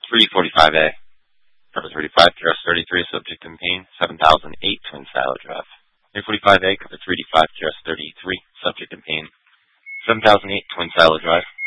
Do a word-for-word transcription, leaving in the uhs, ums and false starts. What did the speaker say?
three forty-five A. Cover thirty-five, T R S thirty-three, subject in pain, seven thousand eight, Twin Silo Drive. three forty-five A, cover three eighty-five, T R S thirty-three, subject in pain, seven thousand eight, Twin Silo Drive.